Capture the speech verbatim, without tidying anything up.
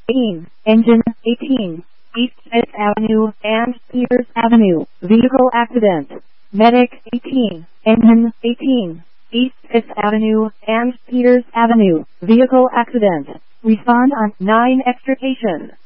eighteen, engine, eighteen, East fifth Avenue and Peters Avenue, vehicle accident. Medic, eighteen, engine, eighteen, East fifth Avenue and Peters Avenue, vehicle accident. Respond on nine extrication.